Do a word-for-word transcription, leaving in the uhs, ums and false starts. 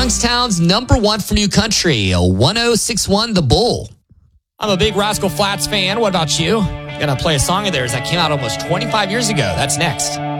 Youngstown's number one for new country, one oh six one The Bull. I'm a big Rascal Flatts fan. What about you? Gonna play a song of theirs that came out almost twenty-five years ago. That's next.